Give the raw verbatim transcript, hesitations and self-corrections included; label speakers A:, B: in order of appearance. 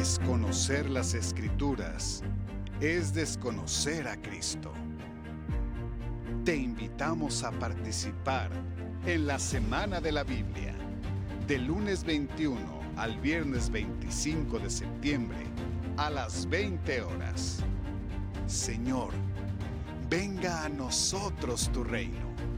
A: Desconocer las Escrituras es desconocer a Cristo. Te invitamos a participar en la Semana de la Biblia, del lunes veintiuno al viernes veinticinco de septiembre a las veinte horas. Señor, venga a nosotros tu reino.